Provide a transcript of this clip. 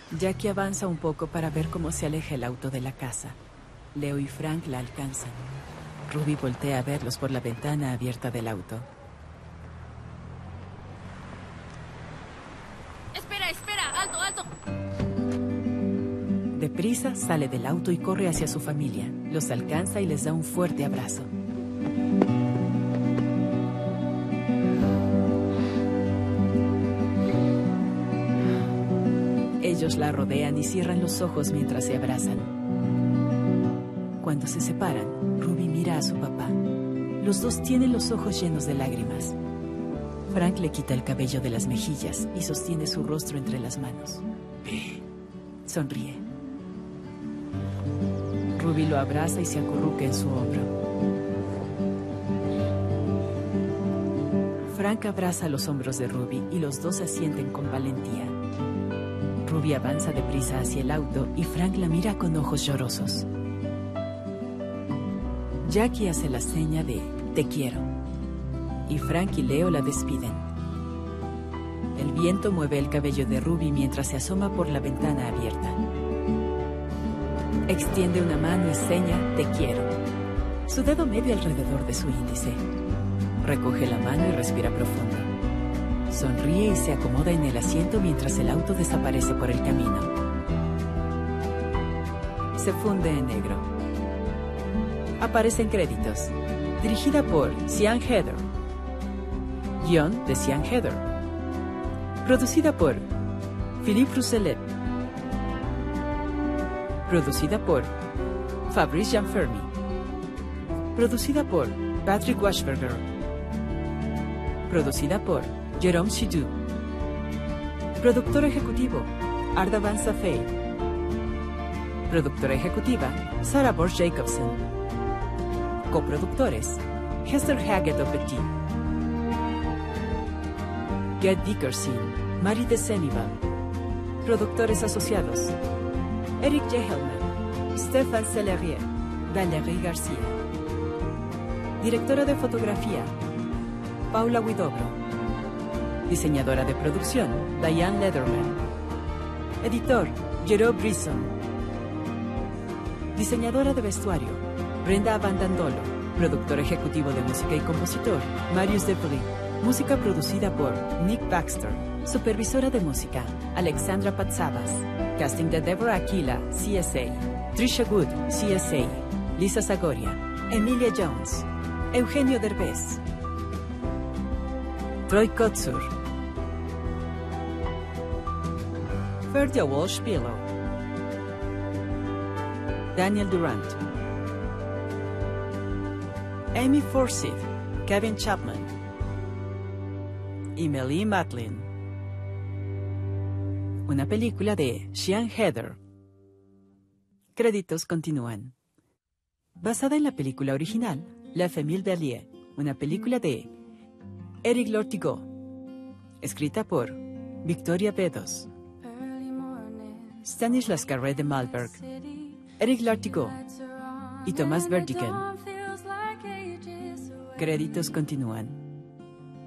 Jackie avanza un poco para ver cómo se aleja el auto de la casa. Leo y Frank la alcanzan. Ruby voltea a verlos por la ventana abierta del auto. ¡Espera! ¡Alto, alto! Deprisa sale del auto y corre hacia su familia. Los alcanza y les da un fuerte abrazo. Ellos la rodean y cierran los ojos mientras se abrazan. Cuando se separan, Ruby mira a su papá. Los dos tienen los ojos llenos de lágrimas. Frank le quita el cabello de las mejillas y sostiene su rostro entre las manos. Sonríe. Ruby lo abraza y se acurruca en su hombro. Frank abraza los hombros de Ruby y los dos asienten con valentía. Ruby avanza deprisa hacia el auto y Frank la mira con ojos llorosos. Jackie hace la seña de "te quiero" y Frank y Leo la despiden. El viento mueve el cabello de Ruby mientras se asoma por la ventana abierta. Extiende una mano y seña "te quiero", su dedo medio alrededor de su índice. Recoge la mano y respira profundo. Sonríe y se acomoda en el asiento mientras el auto desaparece por el camino. Se funde en negro. Aparecen créditos. Dirigida por Sian Heder. Guión de Sian Heder. Producida por Philippe Rousselet. Producida por Fabrice Gianfermi. Producida por Patrick Washberger. Producida por Jérôme Sidou. Productor ejecutivo, Arda Van Safei. Productora ejecutiva, Sarah Borch Jacobson. Coproductores, Hester Haggett-Opetit. Ged Dickerson, Marie de Senival. Productores asociados, Eric Jehelman, Stéphane Sellerier, Valérie García. Directora de fotografía, Paula Huidobro. Diseñadora de producción, Diane Lederman. Editor, Jérôme Brisson. Diseñadora de vestuario, Brenda Abandandolo. Productor ejecutivo de música y compositor, Marius Debris. Música producida por Nick Baxter. Supervisora de música, Alexandra Patsabas. Casting de Deborah Aquila, CSA. Trisha Wood, CSA. Lisa Zagoria. Emilia Jones. Eugenio Derbez. Troy Kotsur. Ferdia Walsh-Pillow. Daniel Durant. Amy Forsyth, Kevin Chapman y Melanie Matlin. Una película de Sian Heder. Créditos continúan. Basada en la película original, La Famille Bélier, una película de Éric Lortigot. Escrita por Victoria Bedos. Stanislas Carré de Malberg, Éric Lortigot y Thomas Verdigan. Créditos continúan.